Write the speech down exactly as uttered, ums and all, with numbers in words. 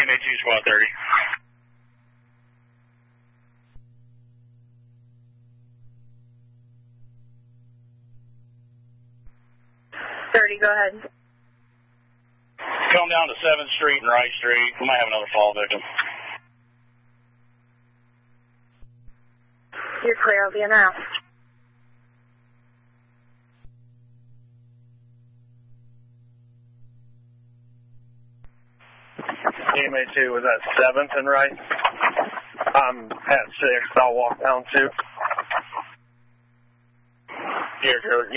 A two, squad thirty. thirty, go ahead. Come down to seventh Street and Wright Street. We might have another fall victim. You're clear, I'll be in now. E M A two was at seventh and Wright. I'm at sixth. I'll walk down two. Here,